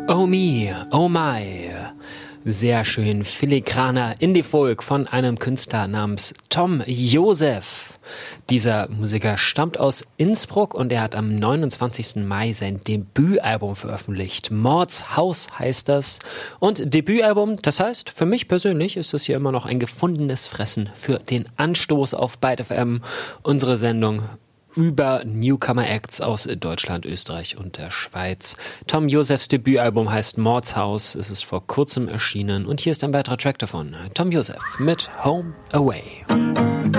Oh me, oh my. Sehr schön filigraner Indie-Folk von einem Künstler namens Tom Joseph. Dieser Musiker stammt aus Innsbruck und er hat am 29. Mai sein Debütalbum veröffentlicht. Mordshaus heißt das. Und Debütalbum, das heißt, für mich persönlich ist das hier immer noch ein gefundenes Fressen für den Anstoß auf Byte FM, unsere Sendung über Newcomer-Acts aus Deutschland, Österreich und der Schweiz. Tom Josephs Debütalbum heißt Mordshaus. Es ist vor kurzem erschienen und hier ist ein weiterer Track davon. Tom Joseph mit Home Away.